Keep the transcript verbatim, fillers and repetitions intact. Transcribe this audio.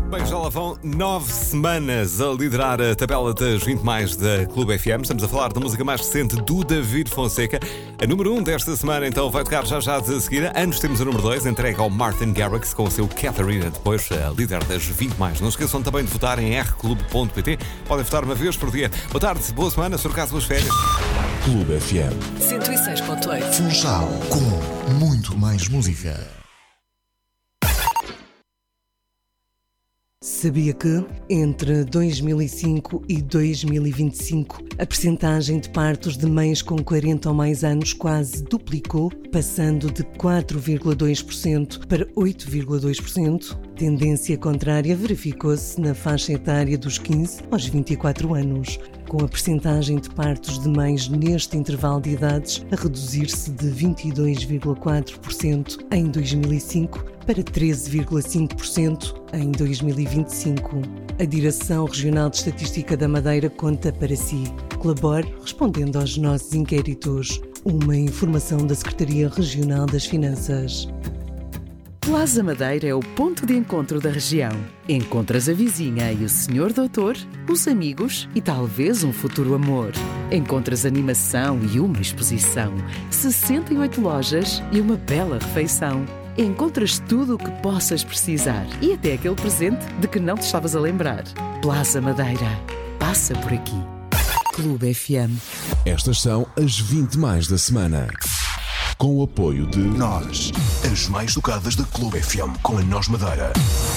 Bem, já lá vão nove semanas a liderar a tabela das vinte mais da Clube F M. Estamos a falar da música mais recente do David Fonseca. A número um desta semana, então, vai tocar já já de seguida. Antes temos a número dois, entregue ao Martin Garrix com o seu Catharina. Depois, a líder das vinte mais. Não esqueçam também de votar em r clube ponto p t. Podem votar uma vez por dia. Boa tarde, boa semana, se for caso boas férias. Clube F M cento e seis ponto oito. Funchal, com muito mais música. Sabia que, entre dois mil e cinco e dois mil e vinte e cinco, a percentagem de partos de mães com quarenta ou mais anos quase duplicou, passando de quatro vírgula dois por cento para oito vírgula dois por cento? Tendência contrária verificou-se na faixa etária dos quinze aos vinte e quatro anos, com a percentagem de partos de mães neste intervalo de idades a reduzir-se de vinte e dois vírgula quatro por cento em dois mil e cinco para treze vírgula cinco por cento em dois mil e vinte e cinco. A Direção Regional de Estatística da Madeira conta para si. Colabore respondendo aos nossos inquéritos. Uma informação da Secretaria Regional das Finanças. Plaza Madeira é o ponto de encontro da região. Encontras a vizinha e o senhor doutor, os amigos e talvez um futuro amor. Encontras animação e uma exposição, sessenta e oito lojas e uma bela refeição. Encontras tudo o que possas precisar e até aquele presente de que não te estavas a lembrar. Plaza Madeira. Passa por aqui. Clube F M. Estas são as vinte mais da semana. Com o apoio de Nós, as mais tocadas da Clube F M com a Nós Madeira.